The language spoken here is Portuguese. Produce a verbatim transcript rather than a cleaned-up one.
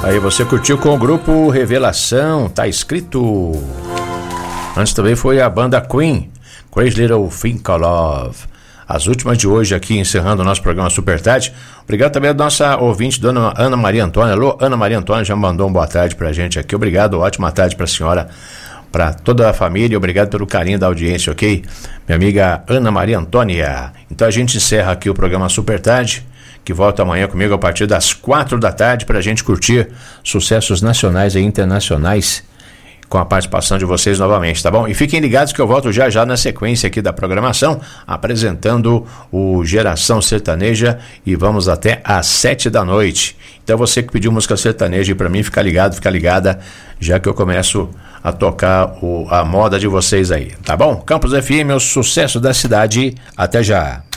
Aí você curtiu com o grupo Revelação, tá escrito. Antes também foi a banda Queen, Crazy Little Thing Called Love. As últimas de hoje aqui, encerrando o nosso programa Super Tarde. Obrigado também a nossa ouvinte, dona Ana Maria Antônia. Alô, Ana Maria Antônia já mandou uma boa tarde pra gente aqui. Obrigado, ótima tarde pra senhora, pra toda a família. Obrigado pelo carinho da audiência, ok? Minha amiga Ana Maria Antônia. Então a gente encerra aqui o programa Super Tarde, que volta amanhã comigo a partir das quatro da tarde para a gente curtir sucessos nacionais e internacionais com a participação de vocês novamente, tá bom? E fiquem ligados que eu volto já já na sequência aqui da programação, apresentando o Geração Sertaneja, e vamos até às sete da noite. Então você que pediu música sertaneja, e para mim fica ligado, fica ligada, já que eu começo a tocar o, a moda de vocês aí, tá bom? Campos F M, o sucesso da cidade. Até já.